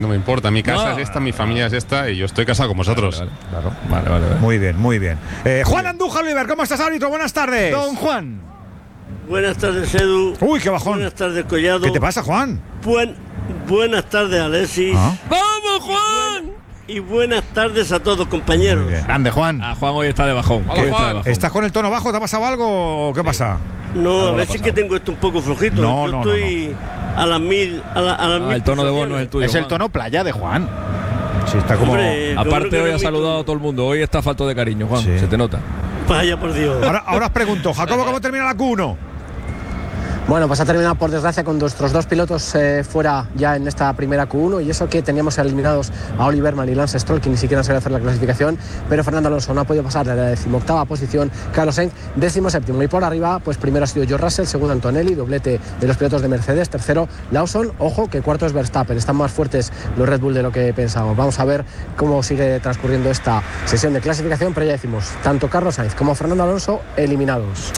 No me importa, mi casa es esta, mi familia es esta y yo estoy casado con vosotros. Vale. Muy bien. Juan Andújar Oliver, ¿cómo estás, árbitro? Buenas tardes. Don Juan. Buenas tardes, Edu. Uy, qué bajón. Buenas tardes, Collado. ¿Qué te pasa, Juan? Buenas tardes, Alexis. ¡Vamos, Juan! Y buenas tardes a todos, compañeros. Grande, Juan. Juan hoy está de bajón. ¿Estás con el tono bajo? ¿Te ha pasado algo o qué pasa? No, a ver si es que tengo esto un poco flojito. No, estoy a las mil. El tono de voz no es el tuyo. Es el tono playa de Juan. Sí, está como. Hombre, Aparte, hoy ha saludado a todo el mundo. Hoy está falto de cariño, Juan. Sí. Se te nota. Vaya por Dios. Ahora os pregunto, Jacobo, ¿cómo termina la Q1? Bueno, pues ha terminado por desgracia con nuestros dos pilotos fuera ya en esta primera Q1, y eso que teníamos eliminados a Oliver Mann y Lance Stroll, que ni siquiera han sabido hacer la clasificación, pero Fernando Alonso no ha podido pasar de la 18ª posición, Carlos Sainz 17º, y por arriba pues primero ha sido George Russell, segundo Antonelli, doblete de los pilotos de Mercedes, tercero Lawson, ojo que cuarto es Verstappen. Están más fuertes los Red Bull de lo que pensábamos. Vamos a ver cómo sigue transcurriendo esta sesión de clasificación, pero ya decimos, tanto Carlos Sainz como Fernando Alonso eliminados.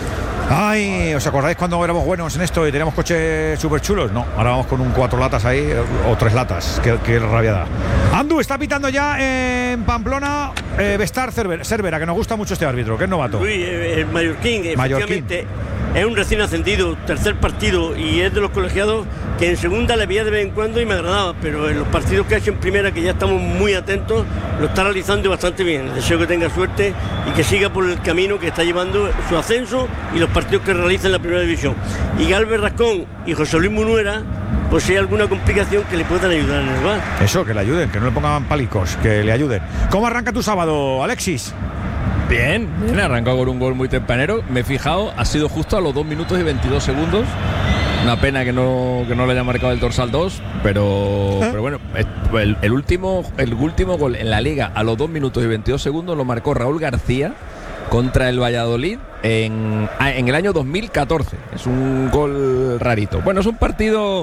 Ay, ¿os acordáis cuando éramos buenos en esto y teníamos coches súper chulos? No, ahora vamos con un 4 latas ahí, o 3 latas, qué rabia da. Andu, está pitando ya en Pamplona Vestar Cervera, que nos gusta mucho este árbitro, que es novato. Uy, el mallorquín, efectivamente, es un recién ascendido, tercer partido, y es de los colegiados que en segunda le veía de vez en cuando y me agradaba, pero en los partidos que ha hecho en primera, que ya estamos muy atentos, lo está realizando bastante bien. Les deseo que tenga suerte y que siga por el camino que está llevando su ascenso y los partidos que realiza en la primera división. Y Galvez Rascón y José Luis Munuera, pues si hay alguna complicación que le puedan ayudar en el bar. Eso, que le ayuden, que no le pongan palicos, que le ayuden. ¿Cómo arranca tu sábado, Alexis? Bien, arrancado con un gol muy tempranero. Me he fijado, ha sido justo a los 2 minutos y 22 segundos. Una pena que no le haya marcado el dorsal 2, pero bueno, el último gol en la Liga a los 2 minutos y 22 segundos lo marcó Raúl García contra el Valladolid en el año 2014. Es un gol rarito. Bueno, es un partido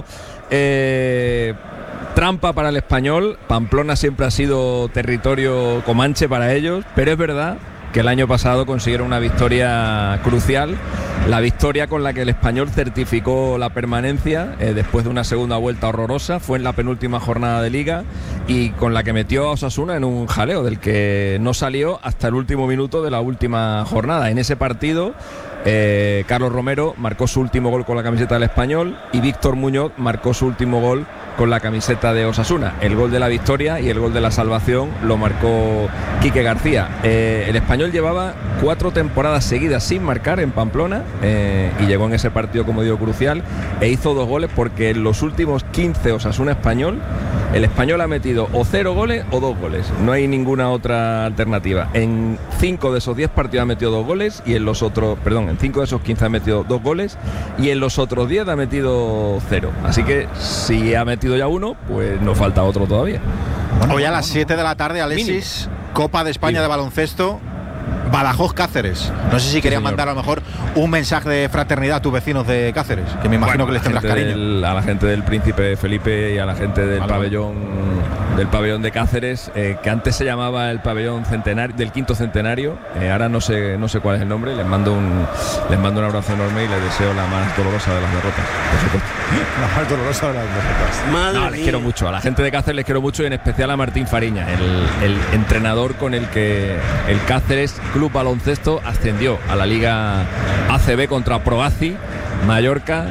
trampa para el Español. Pamplona siempre ha sido territorio comanche para ellos, pero es verdad que el año pasado consiguieron una victoria crucial, la victoria con la que el Español certificó la permanencia después de una segunda vuelta horrorosa. Fue en la penúltima jornada de Liga y con la que metió a Osasuna en un jaleo del que no salió hasta el último minuto de la última jornada. En ese partido Carlos Romero marcó su último gol con la camiseta del Español y Víctor Muñoz marcó su último gol con la camiseta de Osasuna. El gol de la victoria y el gol de la salvación lo marcó Quique García. El Español llevaba 4 temporadas seguidas sin marcar en Pamplona y llegó en ese partido, como digo, crucial, e hizo 2 goles, porque en los últimos 15 Osasuna Español, el Español ha metido o 0 goles o 2 goles. No hay ninguna otra alternativa. En 5 de esos 10 partidos ha metido 2 goles y en los otros, en 5 de esos 15 ha metido 2 goles y en los otros 10 ha metido 0. Así que si ha metido ya 1, pues nos falta otro todavía. Hoy a las 7 de la tarde, Alexis, Copa de España de baloncesto, Badajoz Cáceres. No sé si querías mandar a lo mejor un mensaje de fraternidad a tus vecinos de Cáceres, que me imagino que les tendrás cariño. A la gente del Príncipe Felipe y a la gente del pabellón de Cáceres, que antes se llamaba el pabellón del quinto centenario, ahora no sé cuál es el nombre. Les mando un abrazo enorme y les deseo la más dolorosa de las derrotas, por supuesto. La más dolorosa de las derrotas. Les quiero mucho, a la gente de Cáceres les quiero mucho, y en especial a Martín Fariña, el entrenador con el que el Cáceres Club Baloncesto ascendió a la Liga ACB contra Proaci Mallorca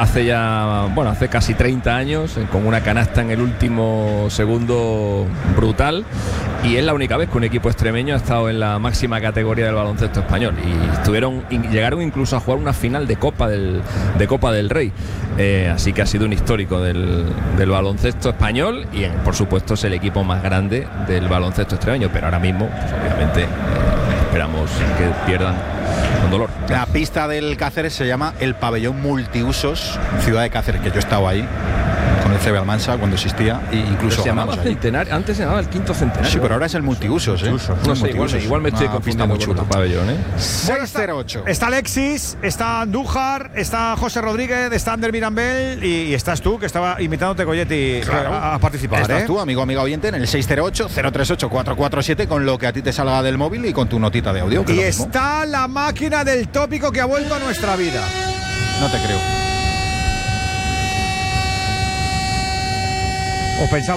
hace casi 30 años, con una canasta en el último segundo brutal, y es la única vez que un equipo extremeño ha estado en la máxima categoría del baloncesto español, y llegaron incluso a jugar una final de Copa del Rey, así que ha sido un histórico del baloncesto español, y por supuesto es el equipo más grande del baloncesto extremeño, pero ahora mismo pues, obviamente esperamos que pierdan con dolor. La pista del Cáceres se llama el Pabellón Multiusos, Ciudad de Cáceres, que yo he estado ahí con el CB Almansa cuando existía, e incluso se llamaba centenario, antes se llamaba el quinto centenario. Sí, pero ahora es el Multiusos, No sé, igual me estoy confundiendo con otro pabellón, 608. Está Alexis, está Andújar, está José Rodríguez, está Ander Mirambel y estás tú, que estaba invitándote, Coyetti, a participar. Estás tú, amigo oyente, en el 608-038-447, con lo que a ti te salga del móvil y con tu notita de audio. Y está la máquina del tópico que ha vuelto a nuestra vida. No te creo. ¿Os pensaba